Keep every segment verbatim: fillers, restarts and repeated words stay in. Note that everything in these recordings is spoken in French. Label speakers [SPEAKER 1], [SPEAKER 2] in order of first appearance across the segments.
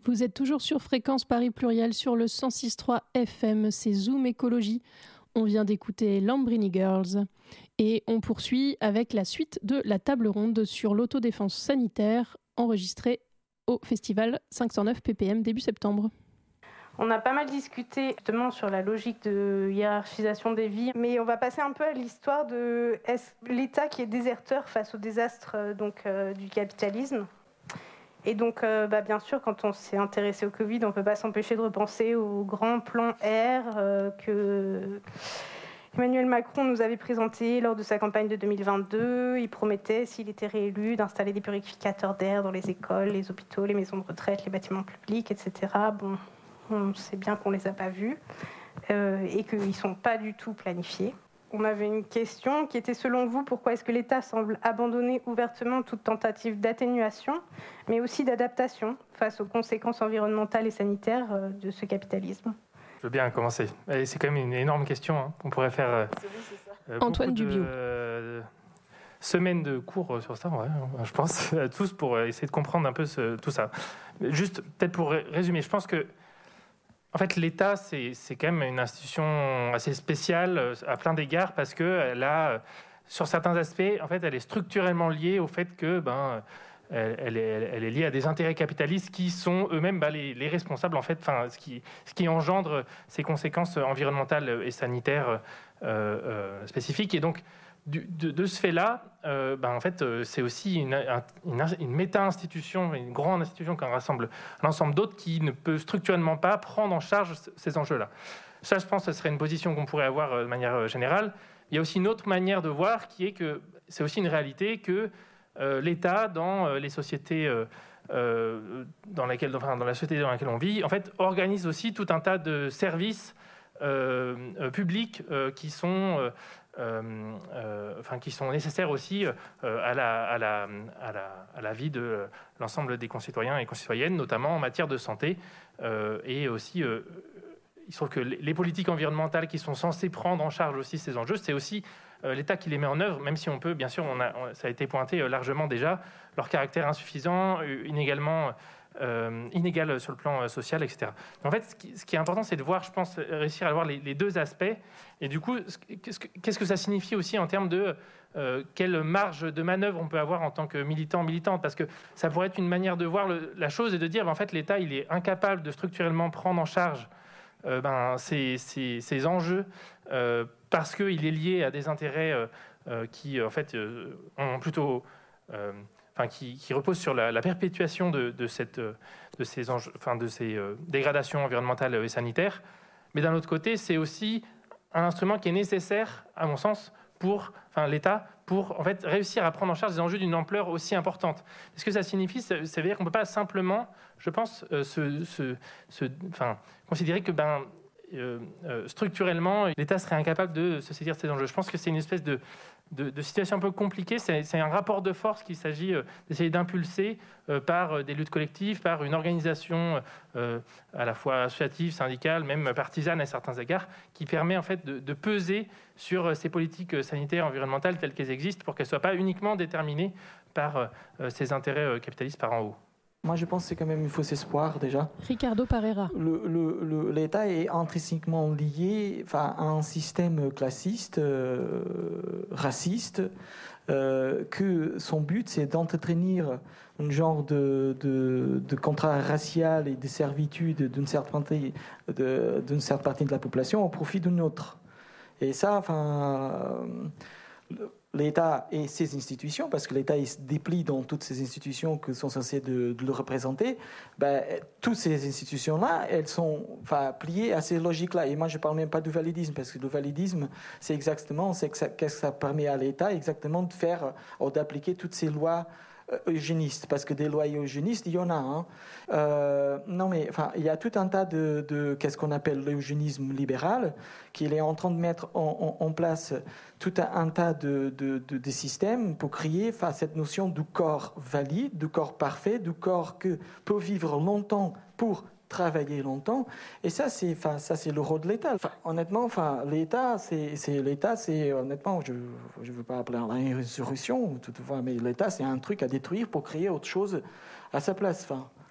[SPEAKER 1] Vous êtes toujours sur Fréquence Paris Pluriel sur le cent six virgule trois F M, c'est Zoom Écologie. On vient d'écouter Lambrini Girls et on poursuit avec la suite de la table ronde sur l'autodéfense sanitaire enregistrée au festival cinq cent neuf P P M début septembre.
[SPEAKER 2] On a pas mal discuté justement sur la logique de hiérarchisation des vies, mais on va passer un peu à l'histoire de est-ce l'État qui est déserteur face au désastre donc, euh, du capitalisme. Et donc, euh, bah, bien sûr, quand on s'est intéressé au Covid, on ne peut pas s'empêcher de repenser au grand plan R euh, que Emmanuel Macron nous avait présenté lors de sa campagne de deux mille vingt-deux. Il promettait, s'il était réélu, d'installer des purificateurs d'air dans les écoles, les hôpitaux, les maisons de retraite, les bâtiments publics, et cetera. Bon, on sait bien qu'on ne les a pas vus euh, et qu'ils ne sont pas du tout planifiés. On avait une question qui était, selon vous, pourquoi est-ce que l'État semble abandonner ouvertement toute tentative d'atténuation, mais aussi d'adaptation face aux conséquences environnementales et sanitaires de ce capitalisme ?
[SPEAKER 3] Je veux bien commencer. C'est quand même une énorme question. Hein. On pourrait faire euh,
[SPEAKER 1] euh, Antoine
[SPEAKER 3] beaucoup de
[SPEAKER 1] Dubiot.
[SPEAKER 3] euh, semaines de cours sur ça, ouais, je pense, à tous, pour essayer de comprendre un peu ce, tout ça. Juste, peut-être pour résumer, je pense que en fait, l'État, c'est, c'est quand même une institution assez spéciale à plein d'égards parce qu'elle a, sur certains aspects, en fait, elle est structurellement liée au fait que, ben, elle, elle, est, elle est liée à des intérêts capitalistes qui sont eux-mêmes ben, les, les responsables, en fait, enfin, ce qui, ce qui engendre ces conséquences environnementales et sanitaires euh, euh, spécifiques. Et donc, du, de, de ce fait-là, euh, ben, en fait, euh, c'est aussi une, une, une méta-institution, une grande institution qui rassemble un ensemble d'autres qui ne peut structurellement pas prendre en charge ces enjeux-là. Ça, je pense que ce serait une position qu'on pourrait avoir euh, de manière euh, générale. Il y a aussi une autre manière de voir qui est que c'est aussi une réalité que euh, l'État, dans euh, les sociétés euh, euh, dans, laquelle, enfin, dans la société dans laquelle on vit, en fait, organise aussi tout un tas de services euh, euh, publics euh, qui sont... Euh, Euh, euh, enfin, qui sont nécessaires aussi euh, à, la, à, la, à, la, à la vie de l'ensemble des concitoyens et concitoyennes, notamment en matière de santé. Euh, et aussi, euh, il se trouve que les politiques environnementales qui sont censées prendre en charge aussi ces enjeux, c'est aussi euh, l'État qui les met en œuvre, même si on peut, bien sûr, on a, on, ça a été pointé largement déjà, leur caractère insuffisant, inégalement... Euh, inégal sur le plan euh, social, et cetera. En fait, ce qui, ce qui est important, c'est de voir, je pense, réussir à voir les, les deux aspects. Et du coup, qu'est-ce que, qu'est-ce que ça signifie aussi en termes de euh, quelle marge de manœuvre on peut avoir en tant que militant, militante, parce que ça pourrait être une manière de voir le, la chose et de dire, ben, en fait, l'État, il est incapable de structurellement prendre en charge euh, ben, ces, ces, ces enjeux euh, parce qu'il est lié à des intérêts euh, euh, qui, en fait, euh, ont plutôt... Euh, Enfin, qui, qui repose sur la, la perpétuation de, de, cette, de ces, enjeux, enfin, de ces euh, dégradations environnementales et sanitaires. Mais d'un autre côté, c'est aussi un instrument qui est nécessaire, à mon sens, pour enfin, l'État, pour en fait, réussir à prendre en charge des enjeux d'une ampleur aussi importante. Ce que ça signifie, ça, ça veut dire qu'on ne peut pas simplement, je pense, euh, se, se, se, enfin, considérer que ben, euh, euh, structurellement, l'État serait incapable de se saisir de ces enjeux. Je pense que c'est une espèce de... De, de situation un peu compliquée, c'est, c'est un rapport de force qu'il s'agit euh, d'essayer d'impulser euh, par euh, des luttes collectives, par une organisation euh, à la fois associative, syndicale, même partisane à certains égards, qui permet en fait de, de peser sur euh, ces politiques sanitaires, environnementales telles qu'elles existent, pour qu'elles ne soient pas uniquement déterminées par euh, ces intérêts euh, capitalistes par en haut.
[SPEAKER 4] Moi, je pense que c'est quand même un faux espoir, déjà.
[SPEAKER 1] Ricardo Parera.
[SPEAKER 4] Le, le, le, L'État est intrinsèquement lié enfin, à un système classiste, euh, raciste, euh, que son but, c'est d'entretenir un genre de, de, de contrat racial et de servitude d'une certaine partie de, d'une certaine partie de la population au profit d'une autre. Et ça, enfin... Euh, l'État et ses institutions, parce que l'État se déplie dans toutes ces institutions qui sont censées de, de le représenter, ben, toutes ces institutions-là, elles sont enfin, pliées à ces logiques-là. Et moi, je ne parle même pas du validisme, parce que le validisme, c'est exactement, c'est que ça, qu'est-ce que ça permet à l'État exactement de faire, ou d'appliquer toutes ces lois eugénistes, parce que des lois eugénistes, il y en a. Hein. Euh, non, mais enfin, il y a tout un tas de, de qu'est-ce qu'on appelle l'eugénisme libéral, qu'il est en train de mettre en, en, en place tout un, un tas de, de, de, de systèmes pour créer enfin, cette notion du corps valide, du corps parfait, du corps que peut vivre longtemps pour travailler longtemps. Et ça, c'est, enfin, ça, c'est le rôle de l'État. Enfin, honnêtement, enfin, l'État, c'est, c'est l'État, c'est honnêtement, je ne veux pas appeler la résurrection, toutefois, mais l'État, c'est un truc à détruire pour créer autre chose à sa place. Enfin,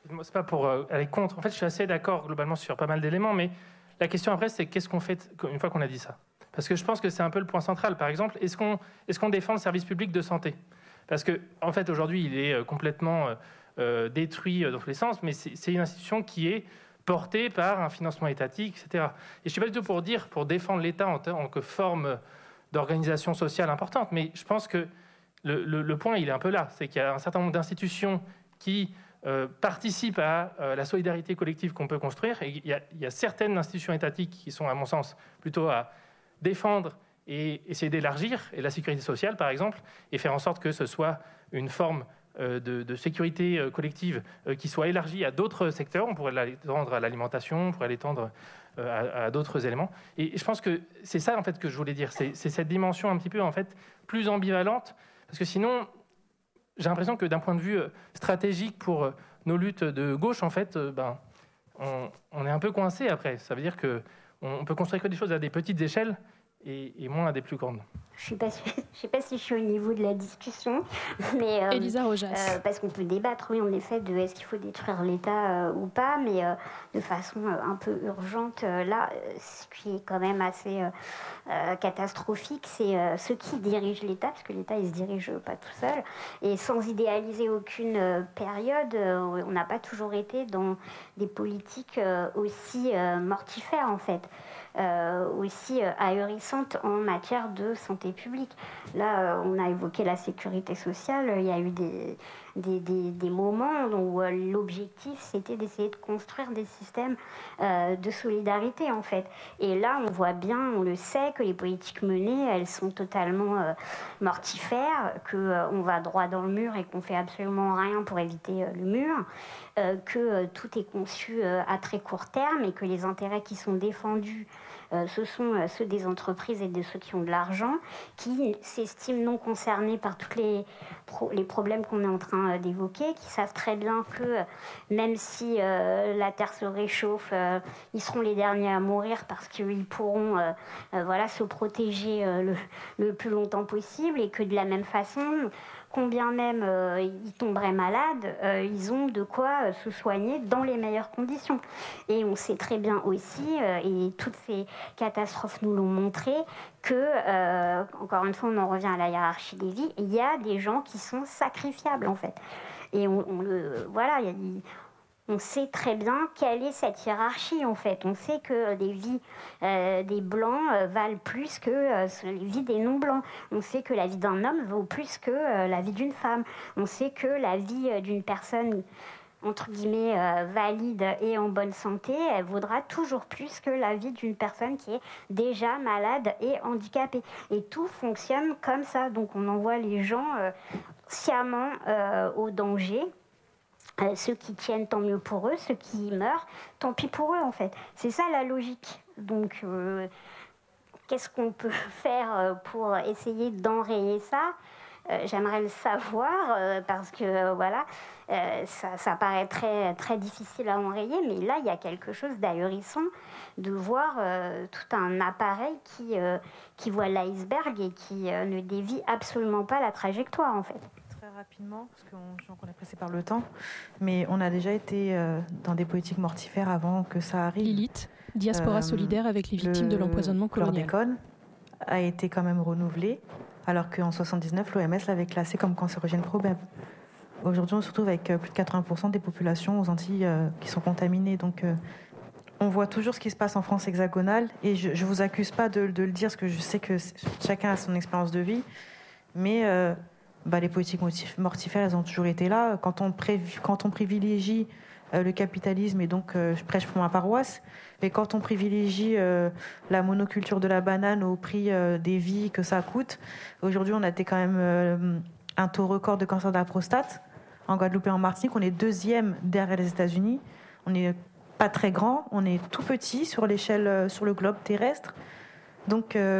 [SPEAKER 3] c'est pas pour euh, aller contre. En fait, je suis assez d'accord globalement sur pas mal d'éléments, mais la question après, c'est qu'est-ce qu'on fait une fois qu'on a dit ça ? Parce que je pense que c'est un peu le point central. Par exemple, est-ce qu'on, est-ce qu'on défend le service public de santé ? Parce que, en fait, aujourd'hui, il est complètement euh, détruit dans tous les sens, mais c'est, c'est une institution qui est portée par un financement étatique, et cetera. Et je ne suis pas du tout pour dire, pour défendre l'État en tant que forme d'organisation sociale importante, mais je pense que le, le, le point, il est un peu là. C'est qu'il y a un certain nombre d'institutions qui euh, participent à euh, la solidarité collective qu'on peut construire. Et il y a, il y a certaines institutions étatiques qui sont, à mon sens, plutôt à défendre et essayer d'élargir, et la sécurité sociale, par exemple, et faire en sorte que ce soit une forme euh, de, de sécurité euh, collective euh, qui soit élargie à d'autres secteurs. On pourrait l'étendre à l'alimentation, on pourrait l'étendre euh, à, à d'autres éléments. Et, et je pense que c'est ça, en fait, que je voulais dire. C'est, c'est cette dimension un petit peu, en fait, plus ambivalente, parce que sinon, j'ai l'impression que d'un point de vue stratégique pour euh, nos luttes de gauche, en fait, euh, ben, on, on est un peu coincé après. Ça veut dire que on peut construire que des choses à des petites échelles et, et moins à des plus grandes.
[SPEAKER 5] Je ne sais pas si je suis au niveau de la discussion, mais euh,
[SPEAKER 1] Elisa Rojas.
[SPEAKER 5] Euh, parce qu'on peut débattre, oui, en effet, de est-ce qu'il faut détruire l'État euh, ou pas, mais euh, de façon euh, un peu urgente. Euh, là, ce qui est quand même assez euh, euh, catastrophique, c'est euh, ceux qui dirigent l'État, parce que l'État, il se dirige pas tout seul, et sans idéaliser aucune euh, période, euh, on n'a pas toujours été dans des politiques euh, aussi euh, mortifères, en fait. Euh, aussi euh, ahurissante en matière de santé publique. Là, euh, on a évoqué la sécurité sociale. Il y a eu des, des, des, des moments où euh, l'objectif, c'était d'essayer de construire des systèmes euh, de solidarité, en fait. Et là, on voit bien, on le sait, que les politiques menées, elles sont totalement euh, mortifères, qu'on euh, va droit dans le mur et qu'on fait absolument rien pour éviter euh, le mur, euh, que euh, tout est conçu euh, à très court terme et que les intérêts qui sont défendus Euh, ce sont euh, ceux des entreprises et de ceux qui ont de l'argent, qui s'estiment non concernés par tous les, pro- les problèmes qu'on est en train euh, d'évoquer, qui savent très bien que euh, même si euh, la Terre se réchauffe, euh, ils seront les derniers à mourir parce qu'ils pourront euh, euh, voilà, se protéger euh, le, le plus longtemps possible, et que de la même façon, combien même euh, ils tomberaient malades, euh, ils ont de quoi euh, se soigner dans les meilleures conditions. Et on sait très bien aussi, euh, et toutes ces catastrophes nous l'ont montré, que, euh, encore une fois, on en revient à la hiérarchie des vies, il y a des gens qui sont sacrifiables, en fait. Et on, on le, voilà, il y a des, on sait très bien quelle est cette hiérarchie, en fait. On sait que les vies euh, des Blancs euh, valent plus que euh, les vies des non-Blancs. On sait que la vie d'un homme vaut plus que euh, la vie d'une femme. On sait que la vie euh, d'une personne, entre guillemets, euh, valide et en bonne santé, elle vaudra toujours plus que la vie d'une personne qui est déjà malade et handicapée. Et tout fonctionne comme ça. Donc on envoie les gens euh, sciemment euh, au danger. Euh, ceux qui tiennent, tant mieux pour eux. Ceux qui meurent, tant pis pour eux, en fait. C'est ça la logique. Donc, euh, qu'est-ce qu'on peut faire pour essayer d'enrayer ça ? euh, J'aimerais le savoir, euh, parce que, euh, voilà, euh, ça, ça paraît très, très difficile à enrayer, mais là, il y a quelque chose d'ahurissant de voir euh, tout un appareil qui, euh, qui voit l'iceberg et qui euh, ne dévie absolument pas la trajectoire, en fait.
[SPEAKER 6] Rapidement, parce qu'on, qu'on est pressé par le temps, mais on a déjà été euh, dans des politiques mortifères avant que ça arrive.
[SPEAKER 1] Lilith, diaspora euh, solidaire avec les victimes de l'empoisonnement colonial.
[SPEAKER 6] Le chlordécone a été quand même renouvelé, alors qu'en soixante-dix-neuf, l'O M S l'avait classé comme cancérogène probable. Aujourd'hui, on se retrouve avec plus de quatre-vingts pour cent des populations aux Antilles euh, qui sont contaminées. Donc, euh, on voit toujours ce qui se passe en France hexagonale, et je ne vous accuse pas de, de le dire, parce que je sais que chacun a son expérience de vie, mais... Euh, Bah, les politiques mortifères, elles ont toujours été là. Quand on, prév... quand on privilégie euh, le capitalisme, et donc euh, je prêche pour ma paroisse, mais quand on privilégie euh, la monoculture de la banane au prix euh, des vies que ça coûte, aujourd'hui on a été quand même euh, un taux record de cancer de la prostate. En Guadeloupe et en Martinique, on est deuxième derrière les États-Unis. On n'est pas très grand, on est tout petit sur l'échelle, euh, sur le globe terrestre. Donc euh,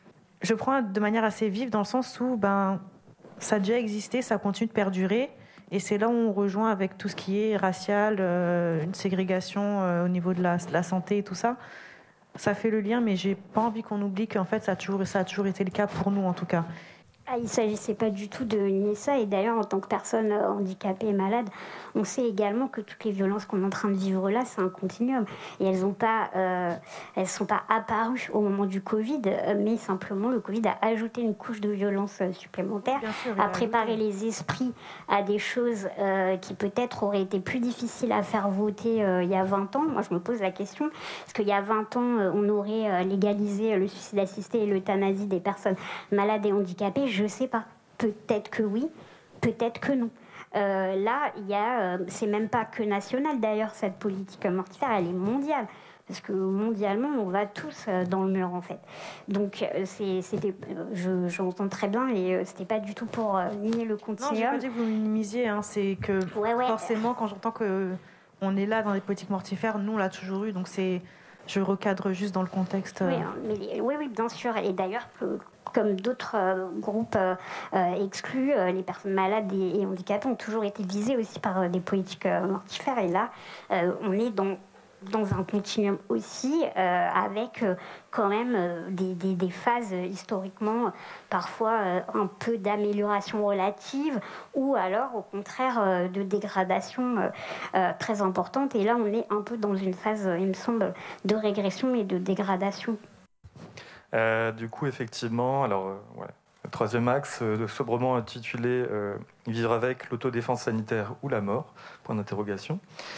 [SPEAKER 6] je prends de manière assez vive dans le sens où... ben, ça a déjà existé, ça continue de perdurer, et c'est là où on rejoint avec tout ce qui est racial, euh, une ségrégation euh, au niveau de la, de la santé et tout ça. Ça fait le lien, mais j'ai pas envie qu'on oublie qu'en fait ça a toujours, ça a toujours été le cas pour nous en tout cas.
[SPEAKER 5] Ah, il ne s'agissait pas du tout de nier ça. Et d'ailleurs, en tant que personne handicapée et malade, on sait également que toutes les violences qu'on est en train de vivre là, c'est un continuum. Et elles ne euh, sont pas apparues au moment du Covid, mais simplement le Covid a ajouté une couche de violence supplémentaire, sûr, a préparé ajouté. les esprits à des choses euh, qui peut-être auraient été plus difficiles à faire voter euh, il y a vingt ans. Moi, je me pose la question, est-ce qu'il y a vingt ans, on aurait légalisé le suicide assisté et l'euthanasie des personnes malades et handicapées? Je ne sais pas. Peut-être que oui, peut-être que non. Euh, là, il y a, euh, c'est même pas que national d'ailleurs, cette politique mortifère, elle est mondiale. Parce que mondialement, on va tous euh, dans le mur en fait. Donc, euh, c'est, c'était, euh, je, j'entends très bien et euh, c'était pas du tout pour euh, nier le continuum.
[SPEAKER 6] Non, j'ai pas dit que vous minimisiez, hein, c'est que
[SPEAKER 5] ouais, ouais.
[SPEAKER 6] forcément, quand j'entends qu'on est là dans les politiques mortifères, nous on l'a toujours eu, donc c'est. Je recadre juste dans le contexte.
[SPEAKER 5] Oui, mais, oui, oui, bien sûr. Et d'ailleurs, comme d'autres euh, groupes euh, exclus, euh, les personnes malades et, et handicapées ont toujours été visées aussi par euh, des politiques euh, mortifères. Et là, euh, on est dans, dans un continuum aussi, euh, avec euh, quand même euh, des, des, des phases euh, historiquement, parfois euh, un peu d'amélioration relative, ou alors au contraire euh, de dégradation euh, euh, très importante. Et là, on est un peu dans une phase, il me semble, de régression et de dégradation.
[SPEAKER 7] Euh, du coup, effectivement, alors, euh, ouais. Le troisième axe, euh, sobrement intitulé euh, « Vivre avec l'autodéfense sanitaire ou la mort ?» point d'interrogation.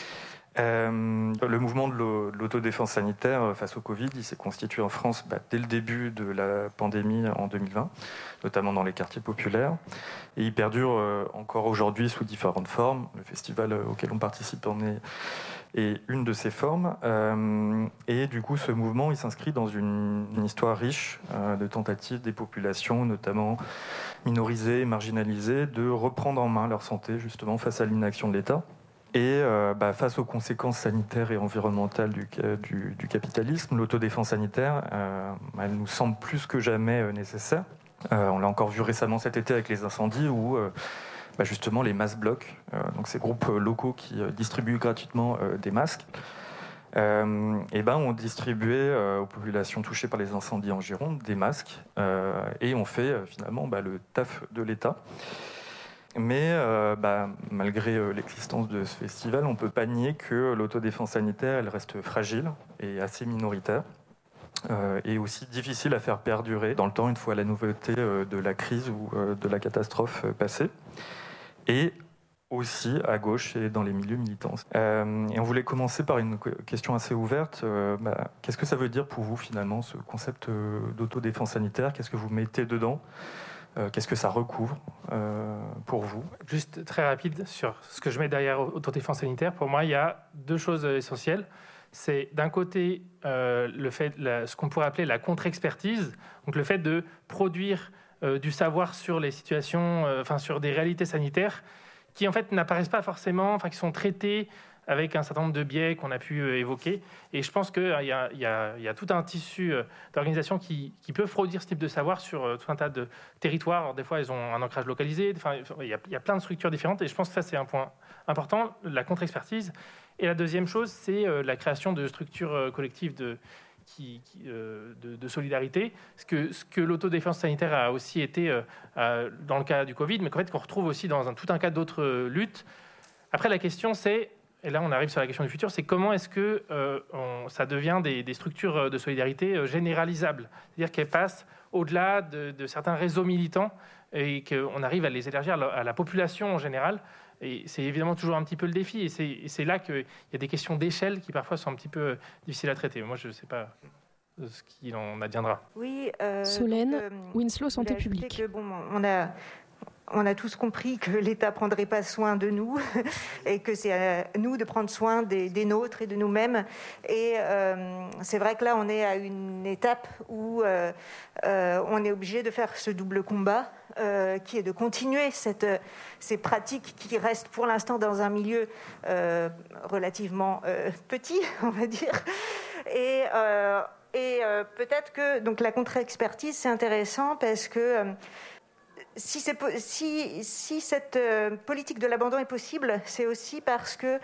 [SPEAKER 7] Euh, le mouvement de l'autodéfense sanitaire face au Covid, il s'est constitué en France bah, dès le début de la pandémie en deux mille vingt, notamment dans les quartiers populaires. Et il perdure euh, encore aujourd'hui sous différentes formes. Le festival auquel on participe en est, est une de ces formes. Euh, et du coup, ce mouvement, il s'inscrit dans une, une histoire riche euh, de tentatives des populations, notamment minorisées et marginalisées, de reprendre en main leur santé, justement, face à l'inaction de l'État. Et euh, bah, face aux conséquences sanitaires et environnementales du, du, du capitalisme, l'autodéfense sanitaire, euh, elle nous semble plus que jamais nécessaire. Euh, on l'a encore vu récemment cet été avec les incendies où euh, bah, justement les Mass Blocs, euh, donc ces groupes locaux qui euh, distribuent gratuitement euh, des masques, euh, et ben, ont distribué euh, aux populations touchées par les incendies en Gironde des masques euh, et ont fait euh, finalement bah, le taf de l'État. Mais euh, bah, malgré euh, l'existence de ce festival, on ne peut pas nier que l'autodéfense sanitaire, elle reste fragile et assez minoritaire, euh, et aussi difficile à faire perdurer dans le temps une fois la nouveauté euh, de la crise ou euh, de la catastrophe euh, passée, et aussi à gauche et dans les milieux militants. Euh, et on voulait commencer par une question assez ouverte. Euh, bah, qu'est-ce que ça veut dire pour vous finalement, ce concept euh, d'autodéfense sanitaire? Qu'est-ce que vous mettez dedans? Euh, qu'est-ce que ça recouvre euh, pour vous?
[SPEAKER 3] Juste très rapide sur ce que je mets derrière autodéfense sanitaire. Pour moi, il y a deux choses essentielles. C'est d'un côté euh, le fait, la, ce qu'on pourrait appeler la contre-expertise, donc le fait de produire euh, du savoir sur les situations, euh, enfin sur des réalités sanitaires qui en fait n'apparaissent pas forcément, enfin qui sont traitées avec un certain nombre de biais qu'on a pu euh, évoquer. Et je pense qu'il y, y, y a tout un tissu euh, d'organisations qui, qui peuvent produire ce type de savoir sur euh, tout un tas de territoires. Alors, des fois, ils ont un ancrage localisé. Enfin, il y, a, y a plein de structures différentes. Et je pense que ça, c'est un point important, la contre-expertise. Et la deuxième chose, c'est euh, la création de structures euh, collectives de, qui, qui, euh, de, de solidarité. Ce que, ce que l'autodéfense sanitaire a aussi été euh, euh, dans le cas du Covid, mais qu'en fait, qu'on retrouve aussi dans un, tout un tas d'autres euh, luttes. Après, la question, c'est... Et là, on arrive sur la question du futur, c'est comment est-ce que euh, on, ça devient des, des structures de solidarité euh, généralisables, c'est-à-dire qu'elles passent au-delà de, de certains réseaux militants et qu'on arrive à les élargir à la, à la population en général. Et c'est évidemment toujours un petit peu le défi. Et c'est, et c'est là qu'il y a des questions d'échelle qui parfois sont un petit peu difficiles à traiter. Moi, je ne sais pas ce qu'il en adviendra.
[SPEAKER 6] Oui, euh,
[SPEAKER 1] Solène,
[SPEAKER 6] donc, euh,
[SPEAKER 1] Winslow Santé publique.
[SPEAKER 6] Que, bon, on a... On a tous compris que l'État ne prendrait pas soin de nous et que c'est à nous de prendre soin des, des nôtres et de nous-mêmes. Et euh, c'est vrai que là, on est à une étape où euh, euh, on est obligé de faire ce double combat euh, qui est de continuer cette, ces pratiques qui restent pour l'instant dans un milieu euh, relativement euh, petit, on va dire. Et, euh, et euh, peut-être que donc, la contre-expertise, c'est intéressant parce que... Euh, Si, c'est, si, si cette euh, politique de l'abandon est possible, c'est aussi parce que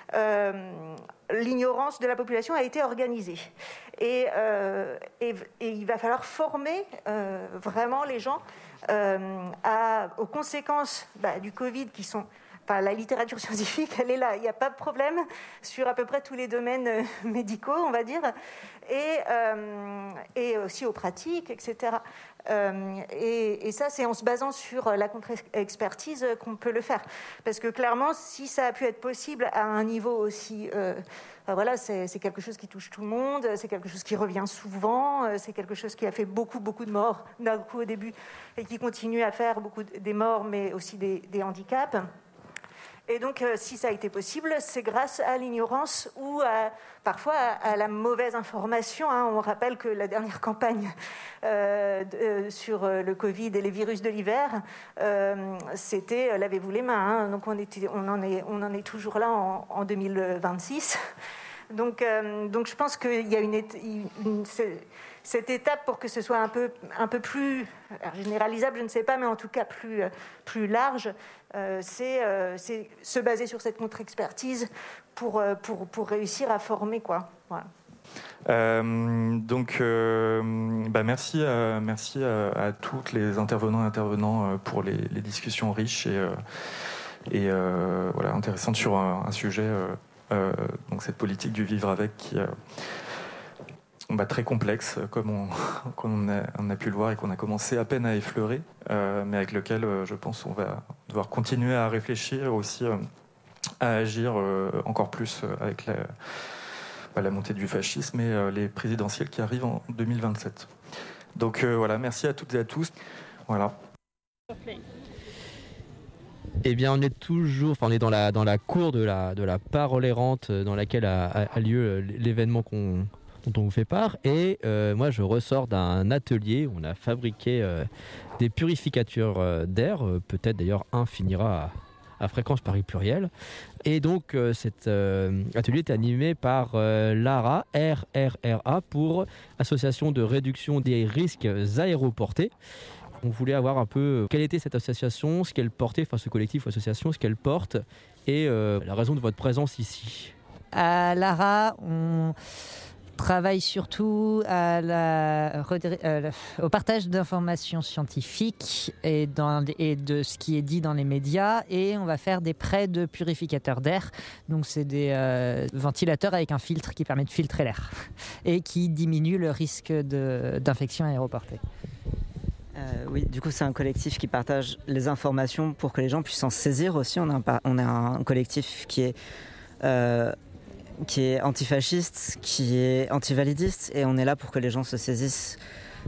[SPEAKER 6] euh, l'ignorance de la population a été organisée. Et, euh, et, et il va falloir former euh, vraiment les gens
[SPEAKER 8] euh, à, aux conséquences bah, du Covid qui sont... Enfin, la littérature scientifique, elle est là. Il n'y a pas de problème sur à peu près tous les domaines euh, médicaux, on va dire, et, euh, et aussi aux pratiques, et cetera. Euh, et, et ça, c'est en se basant sur la contre-expertise qu'on peut le faire. Parce que clairement, si ça a pu être possible à un niveau aussi... Euh, ben voilà, c'est, c'est quelque chose qui touche tout le monde, c'est quelque chose qui revient souvent, c'est quelque chose qui a fait beaucoup, beaucoup de morts d'un coup au début et qui continue à faire beaucoup des morts, mais aussi des, des handicaps. Et donc, euh, si ça a été possible, c'est grâce à l'ignorance ou à, parfois à, à la mauvaise information. Hein. On rappelle que la dernière campagne euh, de, euh, sur le Covid et les virus de l'hiver, euh, c'était euh, lavez-vous les mains. Hein. Donc, on, était, on, en est, on en est toujours là en, en deux mille vingt-six. Donc, euh, donc, je pense qu'il y a une, une, une cette étape pour que ce soit un peu, un peu plus généralisable, je ne sais pas, mais en tout cas plus, plus large, euh, c'est, euh, c'est se baser sur cette contre-expertise pour, pour, pour réussir à former, quoi. Voilà.
[SPEAKER 7] Euh, donc, euh, bah merci, à, merci à, à toutes les intervenants et intervenants pour les, les discussions riches et, et euh, voilà, intéressantes sur un, un sujet, euh, euh, donc cette politique du vivre avec qui... Euh, Bah, très complexe, comme on, comme on, a, on a pu le voir et qu'on a commencé à peine à effleurer, euh, mais avec lequel, euh, je pense, on va devoir continuer à réfléchir, aussi euh, à agir euh, encore plus avec la, bah, la montée du fascisme et euh, les présidentielles qui arrivent en deux mille vingt-sept. Donc euh, voilà, merci à toutes et à tous. Voilà.
[SPEAKER 9] Eh bien, on est toujours, enfin, on est dans la dans la cour de la de la parole errante dans laquelle a, a, a lieu l'événement qu'on dont on vous fait part, et euh, moi je ressors d'un atelier où on a fabriqué euh, des purificateurs euh, d'air, euh, peut-être d'ailleurs un finira à, à Fréquence Paris Pluriel, et donc euh, cet euh, atelier est animé par euh, l'ARA, R R R A, pour Association de réduction des risques aéroportés. On voulait avoir un peu quelle était cette association, ce qu'elle portait, enfin ce collectif ou association, ce qu'elle porte, et euh, la raison de votre présence ici.
[SPEAKER 10] À l'ARA, on travaille surtout à la, euh, au partage d'informations scientifiques et, dans, et de ce qui est dit dans les médias, et on va faire des prêts de purificateurs d'air. Donc c'est des euh, ventilateurs avec un filtre qui permet de filtrer l'air et qui diminue le risque de, d'infection aéroportée.
[SPEAKER 11] Euh, oui, du coup c'est un collectif qui partage les informations pour que les gens puissent s'en saisir aussi. On a un, on a un collectif qui est... Euh, qui est antifasciste, qui est antivalidiste, et on est là pour que les gens se saisissent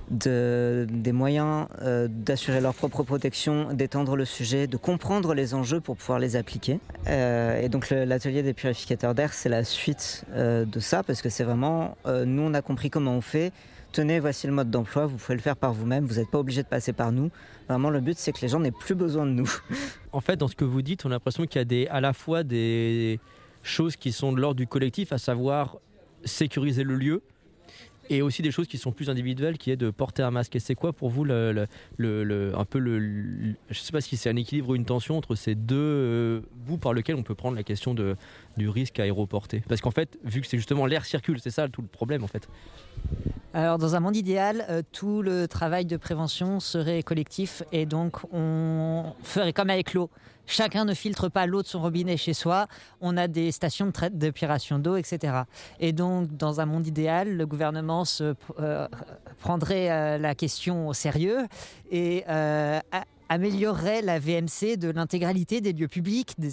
[SPEAKER 11] de, des moyens euh, d'assurer leur propre protection, d'étendre le sujet, de comprendre les enjeux pour pouvoir les appliquer. Euh, et donc le, l'atelier des purificateurs d'air, c'est la suite euh, de ça, parce que c'est vraiment, euh, nous on a compris comment on fait, tenez, voici le mode d'emploi, vous pouvez le faire par vous-même, vous n'êtes pas obligé de passer par nous. Vraiment, le but, c'est que les gens n'aient plus besoin de nous.
[SPEAKER 9] En fait, dans ce que vous dites, on a l'impression qu'il y a des, à la fois des choses qui sont de l'ordre du collectif, à savoir sécuriser le lieu, et aussi des choses qui sont plus individuelles, qui est de porter un masque. Et c'est quoi pour vous le, le, le, le, un peu le, le, je sais pas si c'est un équilibre ou une tension entre ces deux euh, bouts par lesquels on peut prendre la question de, du risque aéroporté. Parce qu'en fait, vu que c'est justement l'air circule, c'est ça tout le problème en fait.
[SPEAKER 10] Alors dans un monde idéal, euh, tout le travail de prévention serait collectif, et donc on ferait comme avec l'eau. Chacun ne filtre pas l'eau de son robinet chez soi. On a des stations de traite d'épuration d'eau, et cetera. Et donc, dans un monde idéal, le gouvernement se euh, prendrait euh, la question au sérieux et euh, a- améliorerait la V M C de l'intégralité des lieux publics, des